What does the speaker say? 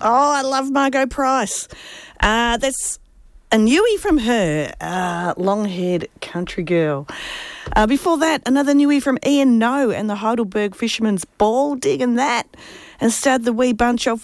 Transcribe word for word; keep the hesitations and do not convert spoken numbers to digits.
Oh, I love Margot Price. Uh, that's a newie from her, uh, long-haired country girl. Uh, before that, another newie from Ian No and the Heidelberg Fisherman's Ball, digging that, and started the wee bunch off